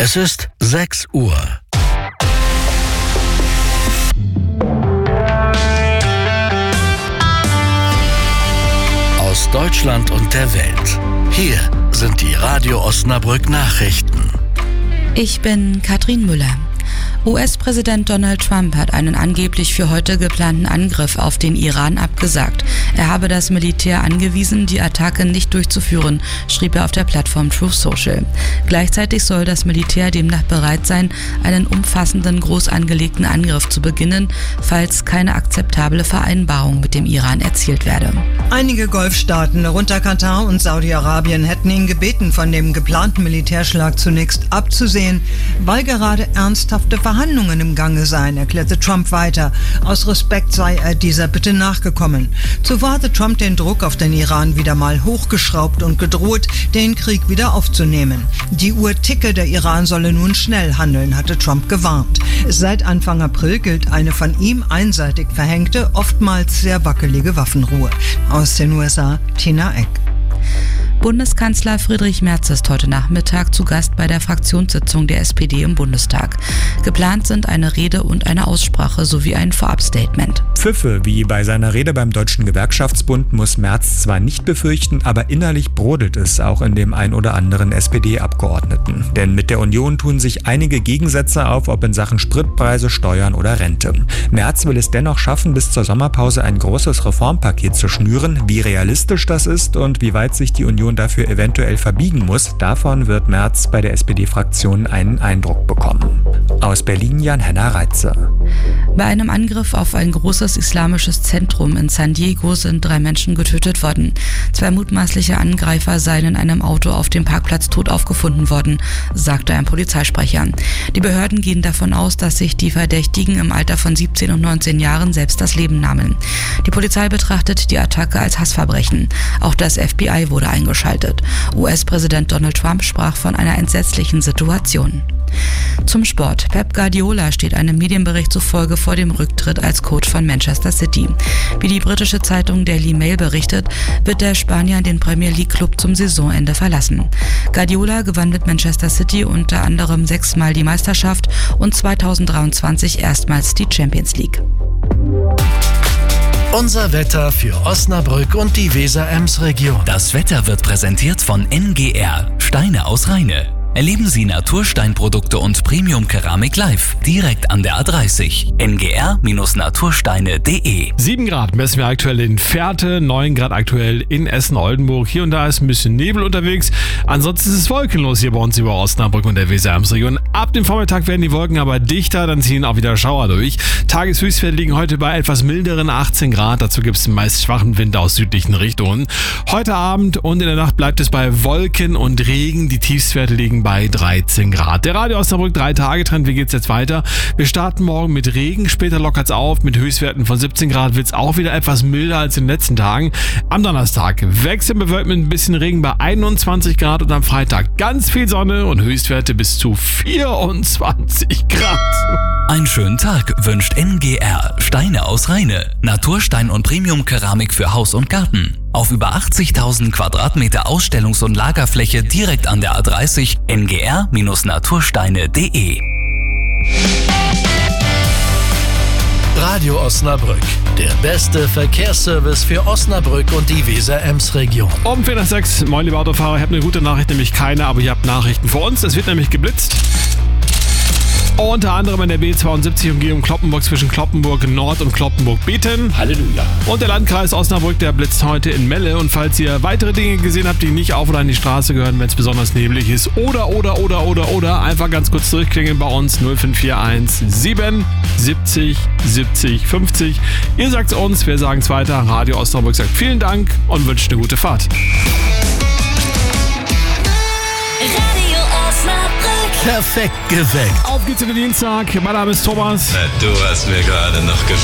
Es ist 6 Uhr. Aus Deutschland und der Welt. Hier sind die Radio Osnabrück Nachrichten. Ich bin Katrin Müller. US-Präsident Donald Trump hat einen angeblich für heute geplanten Angriff auf den Iran abgesagt. Er habe das Militär angewiesen, die Attacke nicht durchzuführen, schrieb er auf der Plattform Truth Social. Gleichzeitig soll das Militär demnach bereit sein, einen umfassenden, groß angelegten Angriff zu beginnen, falls keine akzeptable Vereinbarung mit dem Iran erzielt werde. Einige Golfstaaten, darunter Katar und Saudi-Arabien, hätten ihn gebeten, von dem geplanten Militärschlag zunächst abzusehen, weil gerade ernsthafte Verhandlungen im Gange seien, erklärte Trump weiter. Aus Respekt sei er dieser Bitte nachgekommen. Zuvor hatte Trump den Druck auf den Iran wieder mal hochgeschraubt und gedroht, den Krieg wieder aufzunehmen. Die Uhr ticke, der Iran solle nun schnell handeln, hatte Trump gewarnt. Seit Anfang April gilt eine von ihm einseitig verhängte, oftmals sehr wackelige Waffenruhe. Aus den USA, Tina Eck. Bundeskanzler Friedrich Merz ist heute Nachmittag zu Gast bei der Fraktionssitzung der SPD im Bundestag. Geplant sind eine Rede und eine Aussprache sowie ein Vorabstatement. Pfiffe, wie bei seiner Rede beim Deutschen Gewerkschaftsbund, muss Merz zwar nicht befürchten, aber innerlich brodelt es auch in dem ein oder anderen SPD-Abgeordneten. Denn mit der Union tun sich einige Gegensätze auf, ob in Sachen Spritpreise, Steuern oder Rente. Merz will es dennoch schaffen, bis zur Sommerpause ein großes Reformpaket zu schnüren. Wie realistisch das ist und wie weit sich die Union dafür eventuell verbiegen muss, davon wird Merz bei der SPD-Fraktion einen Eindruck bekommen. Aus Berlin Jan-Henna Reitze. Bei einem Angriff auf ein großes islamisches Zentrum in San Diego sind 3 Menschen getötet worden. 2 mutmaßliche Angreifer seien in einem Auto auf dem Parkplatz tot aufgefunden worden, sagte ein Polizeisprecher. Die Behörden gehen davon aus, dass sich die Verdächtigen im Alter von 17 und 19 Jahren selbst das Leben nahmen. Die Polizei betrachtet die Attacke als Hassverbrechen. Auch das FBI wurde eingeschaltet. US-Präsident Donald Trump sprach von einer entsetzlichen Situation. Zum Sport. Pep Guardiola steht einem Medienbericht zufolge vor dem Rücktritt als Coach von Manchester City. Wie die britische Zeitung Daily Mail berichtet, wird der Spanier den Premier League Club zum Saisonende verlassen. Guardiola gewann mit Manchester City unter anderem 6-mal die Meisterschaft und 2023 erstmals die Champions League. Unser Wetter für Osnabrück und die Weser-Ems-Region. Das Wetter wird präsentiert von NGR, Steine aus Rheine. Erleben Sie Natursteinprodukte und Premium-Keramik live, direkt an der A30. ngr-natursteine.de. 7 Grad messen wir aktuell in Fährte, 9 Grad aktuell in Essen-Oldenburg. Hier und da ist ein bisschen Nebel unterwegs. Ansonsten ist es wolkenlos hier bei uns über Osnabrück und der Weser-Ems-Region. Ab dem Vormittag werden die Wolken aber dichter, dann ziehen auch wieder Schauer durch. Tageshöchstwerte liegen heute bei etwas milderen 18 Grad. Dazu gibt es meist schwachen Wind aus südlichen Richtungen. Heute Abend und in der Nacht bleibt es bei Wolken und Regen. Die Tiefstwerte liegen bei 13 Grad. Der Radio Osnabrück 3-Tage-Trend, wie geht's jetzt weiter? Wir starten morgen mit Regen, später lockert's auf. Mit Höchstwerten von 17 Grad wird's auch wieder etwas milder als in den letzten Tagen. Am Donnerstag wechseln bewölkt mit ein bisschen Regen bei 21 Grad und am Freitag ganz viel Sonne und Höchstwerte bis zu 24 Grad. Einen schönen Tag wünscht NGR, Steine aus Rheine. Naturstein und Premium-Keramik für Haus und Garten. Auf über 80.000 Quadratmeter Ausstellungs- und Lagerfläche direkt an der A30. ngr-natursteine.de. Radio Osnabrück, der beste Verkehrsservice für Osnabrück und die Weser-Ems-Region. Um 4:06, moin liebe Autofahrer, ich habe eine gute Nachricht, nämlich keine, aber ihr habt Nachrichten für uns. Es wird nämlich geblitzt. Unter anderem in der B72-Umgehung Cloppenburg zwischen Cloppenburg Nord und Cloppenburg-Beten. Halleluja. Und der Landkreis Osnabrück, der blitzt heute in Melle. Und falls ihr weitere Dinge gesehen habt, die nicht auf oder an die Straße gehören, wenn es besonders neblig ist, oder, einfach ganz kurz durchklingeln bei uns 0541 7 70 70 50. Ihr sagt's uns, wir sagen's weiter. Radio Osnabrück sagt vielen Dank und wünscht eine gute Fahrt. Radio Osnabrück. Perfekt geweckt. Auf geht's in den Dienstag. Mein Name ist Thomas. Na, du hast mir gerade noch